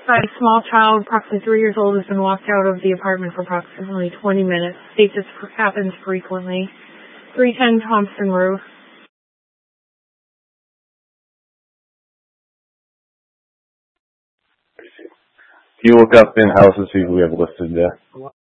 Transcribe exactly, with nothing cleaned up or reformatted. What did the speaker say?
identified a small child, approximately three years old, has been walked out of the apartment for approximately twenty minutes. States this happens frequently. three ten Thompson Roof. Can you look up in house and see who we have listed there?